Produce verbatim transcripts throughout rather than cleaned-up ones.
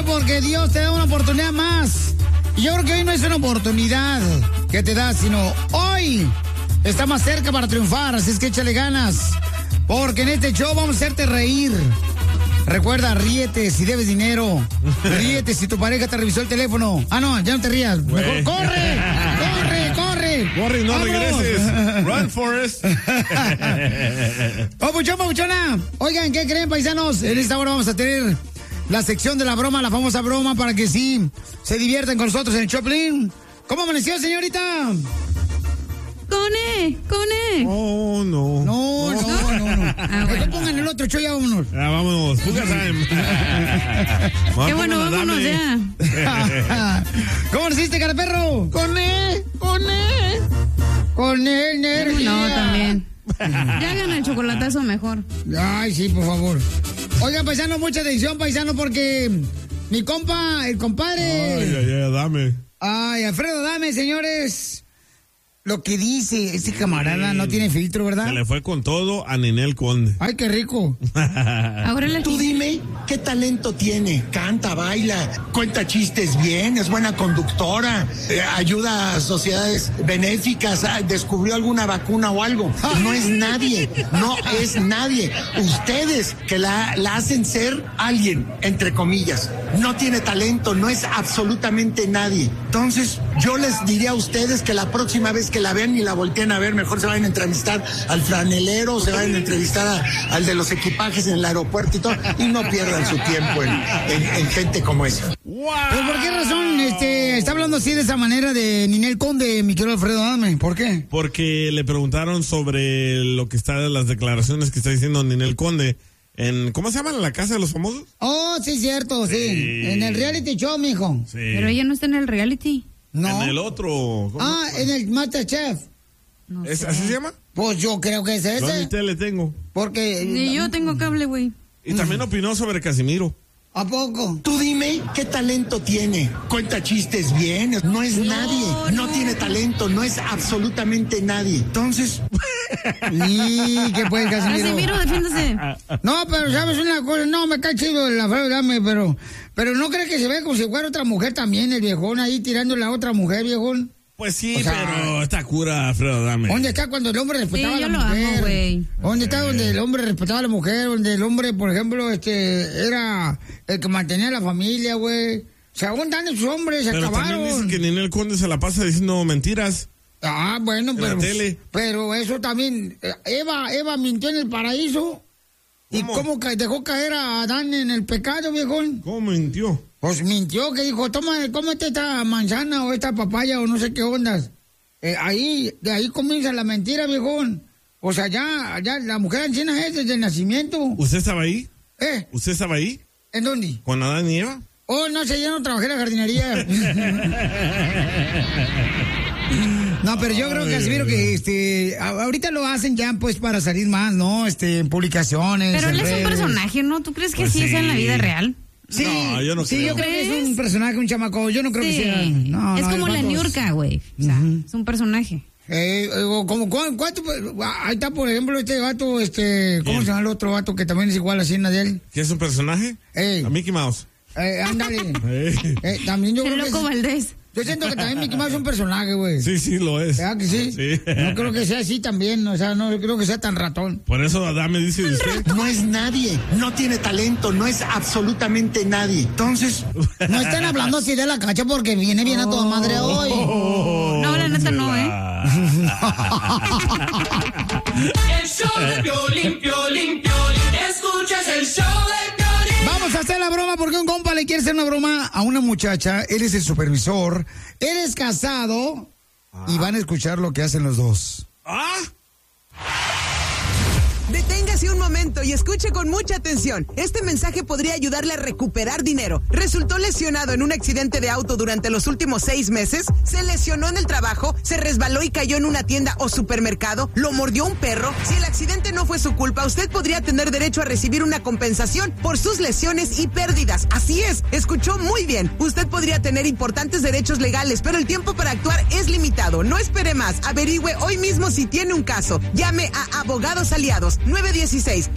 güey, porque Dios te da una oportunidad más. Y yo creo que hoy no es una oportunidad que te da, sino hoy está más cerca para triunfar. Así es que échale ganas, porque en este show vamos a hacerte reír. Recuerda, ríete si debes dinero. Ríete si tu pareja te revisó el teléfono. Ah, no, ya no te rías. Mejor corre, corre, corre. Corre, no ¡vámonos! regreses. Run, Forrest. Papuchón, papuchona. Oigan, ¿qué creen, paisanos? En esta hora vamos a tener la sección de la broma, la famosa broma, para que sí se diviertan con nosotros en el Choplin. ¿Cómo amaneció, señorita? Con E, con E. Oh, no. No, no, no, no. no. Ah, bueno. bueno. Pongan el otro show, ya vámonos. Ah, vámonos. Fuga time. Qué bueno, vámonos ya. ¿Cómo naciste, cara perro? Con E, con E. Con E, energía. No, también. Ya hagan el chocolatazo mejor. Ay, sí, por favor. Oigan, paisano, mucha atención, paisano, porque mi compa, el compadre. Ay, ay, ay, dame. Ay, Alfredo, dame, señores. Lo que dice este camarada sí. No tiene filtro, ¿verdad? Se le fue con todo a Ninel Conde. Ay, qué rico. Ahora le... Tú dime qué talento tiene. Canta, baila, cuenta chistes bien, es buena conductora, eh, ayuda a sociedades benéficas, ah, descubrió alguna vacuna o algo. No es nadie, no es nadie. Ustedes que la, la hacen ser alguien, entre comillas. No tiene talento, no es absolutamente nadie. Entonces, yo les diría a ustedes que la próxima vez que la vean y la volteen a ver, mejor se vayan a entrevistar al franelero, se vayan a entrevistar a, al de los equipajes en el aeropuerto y todo, y no pierdan su tiempo en, en, en gente como esa. Wow. ¿Pero por qué razón este, está hablando así de esa manera de Ninel Conde, mi querido Alfredo Adame? ¿Por qué? Porque le preguntaron sobre lo que está, las declaraciones que está diciendo Ninel Conde en, ¿cómo se llama? ¿La Casa de los Famosos? Oh, sí, cierto, sí. sí. En el reality show, mijo. Sí. Pero ella no está en el reality. No. En el otro. ¿cómo? Ah, en el MasterChef. No ¿Es, sé. ¿Así se llama? Pues yo creo que es ese. Yo ni tele tengo. Porque... Ni yo tengo cable, güey. Y también opinó sobre Casimiro. ¿A poco? Tú dime qué talento tiene. Cuenta chistes bien, no es no, nadie, no, no tiene talento, no es absolutamente nadie. Entonces... ¿Y qué puede, Casimiro? Casimiro, defiéndase. No, pero sabes una cosa, no, me cae chido el Alfredo Adame, pero, pero no crees que se ve como si fuera otra mujer también, el viejón ahí tirándole a otra mujer, viejón. Pues sí, o sea, pero está cura, Alfredo Adame. ¿Dónde está cuando el hombre respetaba Sí, a yo la lo mujer? amo, güey. ¿Dónde está donde el hombre respetaba a la mujer? Donde el hombre, por ejemplo, este, era el que mantenía a la familia, güey. O sea, ¿dónde están esos hombres? Se pero acabaron. también dicen que Ninel Conde se la pasa diciendo mentiras. Ah, bueno, en pero, la tele. pero eso también, Eva, Eva mintió en el paraíso. ¿Y ¿Cómo? cómo ca- dejó caer a Adán en el pecado, viejón? ¿Cómo mintió? Pues mintió, que dijo, toma, cómete esta manzana o esta papaya o no sé qué ondas. Eh, ahí, de ahí comienza la mentira, viejón. O sea, ya, ya la mujer anciana es desde el nacimiento. ¿Usted estaba ahí? ¿Eh? ¿Usted estaba ahí? ¿En dónde? ¿Con Adán y Eva? Oh, no sé, yo no trabajé en la jardinería. No, pero yo creo que Casimiro que este a- ahorita lo hacen ya pues para salir más, ¿no? Este, en publicaciones. Pero él en es un redes. personaje, ¿no? ¿Tú crees que Pues sí, es sí. en la vida real? Sí, No, yo no sí, creo. yo creo que es ¿Crees? un personaje, un chamaco. Yo no creo que Sí. sea. No, es no, como el la vato es- Niurka, güey. O sea, Ujú. es un personaje. Eh, eh, o como ¿cu- cuánto, ahí está por ejemplo este gato, este, ¿cómo ¿Quién? se llama el otro gato que también es igual a Cina de él? ¿Qué es un personaje? Ey. A Mickey Mouse. Eh, ándale. Eh. Eh, también yo El creo que loco es- Valdés. yo siento que también Mickey Mouse es un personaje, güey. Sí, sí, lo es. ¿Verdad que sí? Sí. No creo que sea así también, o sea, no creo que sea tan ratón. Por eso Adame dice de usted. No es nadie, no tiene talento, no es absolutamente nadie. Entonces, No están hablando así de la cacha porque viene bien a toda madre hoy. No, la neta no, ¿eh? El show de Piolín, Piolín, Piolín. Escuchas el show de Piolín. Vamos a hacer la broma porque un compa le quiere hacer una broma a una muchacha. Él es el supervisor. Él es casado. Y van a escuchar lo que hacen los dos. ¿Ah? Deténgase un momento y escuche con mucha atención. Este mensaje podría ayudarle a recuperar dinero. Resultó lesionado en un accidente de auto durante los últimos seis meses. Se lesionó en el trabajo, se resbaló y cayó en una tienda o supermercado. Lo mordió un perro. Si el accidente no fue su culpa, usted podría tener derecho a recibir una compensación por sus lesiones y pérdidas. Así es, escuchó muy bien. Usted podría tener importantes derechos legales, pero el tiempo para actuar es limitado. No espere más. Averigüe hoy mismo si tiene un caso. Llame a Abogados Aliados nueve uno seis,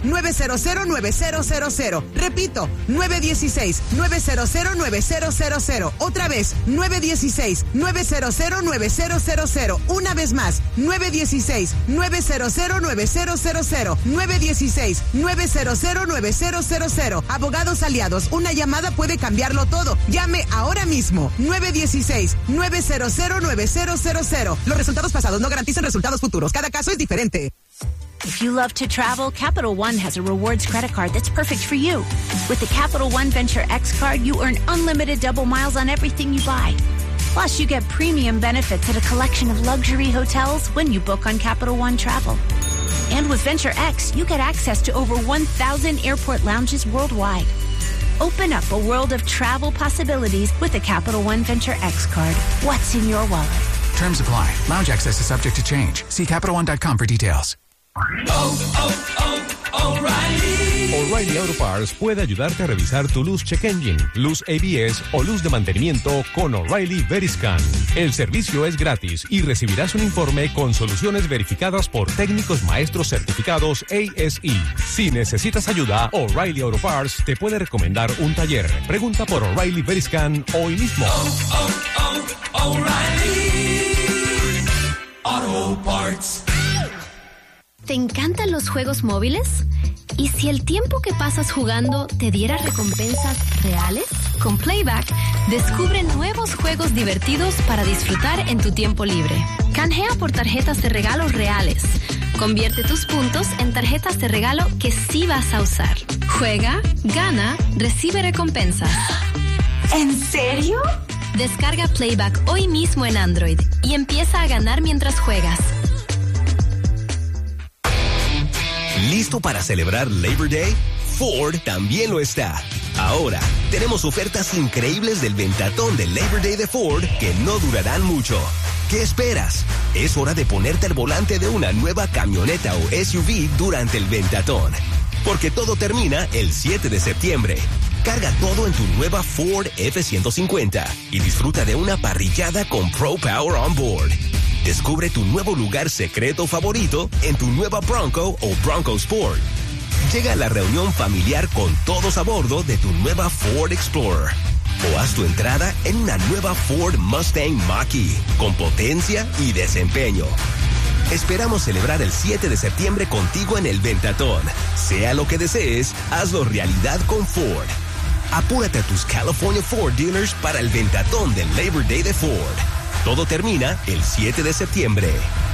nueve cero cero, nueve cero cero cero. Repito, nueve uno seis, nueve cero cero, nueve cero cero cero. Otra vez, nueve uno seis, nueve cero cero, nueve cero cero cero. Una vez más, nueve uno seis, nueve cero cero, nueve cero cero cero. nueve uno seis, nueve cero cero, nueve cero cero cero. Abogados aliados, una llamada puede cambiarlo todo. Llame ahora mismo. nueve uno seis, nueve cero cero, nueve cero cero cero. Los resultados pasados no garantizan resultados futuros. Cada caso es diferente. If you love to travel, Capital One has a rewards credit card that's perfect for you. With the Capital One Venture X card, you earn unlimited double miles on everything you buy. Plus, you get premium benefits at a collection of luxury hotels when you book on Capital One Travel. And with Venture X, you get access to over one thousand airport lounges worldwide. Open up a world of travel possibilities with the Capital One Venture X card. What's in your wallet? Terms apply. Lounge access is subject to change. See Capital One dot com for details. Oh, oh, oh, O'Reilly. O'Reilly Auto Parts puede ayudarte a revisar tu luz check engine, luz A B S o luz de mantenimiento con O'Reilly Veriscan. El servicio es gratis y recibirás un informe con soluciones verificadas por técnicos maestros certificados A S E. Si necesitas ayuda, O'Reilly Auto Parts te puede recomendar un taller. Pregunta por O'Reilly Veriscan hoy mismo. Oh, oh, oh, O'Reilly Auto Parts. ¿Te encantan los juegos móviles? ¿Y si el tiempo que pasas jugando te diera recompensas reales? Con Playback, descubre nuevos juegos divertidos para disfrutar en tu tiempo libre. Canjea por tarjetas de regalo reales. Convierte tus puntos en tarjetas de regalo que sí vas a usar. Juega, gana, recibe recompensas. ¿En serio? Descarga Playback hoy mismo en Android y empieza a ganar mientras juegas. ¿Listo para celebrar Labor Day? Ford también lo está. Ahora, tenemos ofertas increíbles del ventatón del Labor Day de Ford que no durarán mucho. ¿Qué esperas? Es hora de ponerte al volante de una nueva camioneta o S U V durante el ventatón. Porque todo termina el siete de septiembre. Carga todo en tu nueva Ford F ciento cincuenta y disfruta de una parrillada con Pro Power On Board. Descubre tu nuevo lugar secreto favorito en tu nueva Bronco o Bronco Sport. Llega a la reunión familiar con todos a bordo de tu nueva Ford Explorer. O haz tu entrada en una nueva Ford Mustang Mach-E con potencia y desempeño. Esperamos celebrar el siete de septiembre contigo en el Ventatón. Sea lo que desees, hazlo realidad con Ford. Apúrate a tus California Ford dealers para el Ventatón del Labor Day de Ford. Todo termina el siete de septiembre.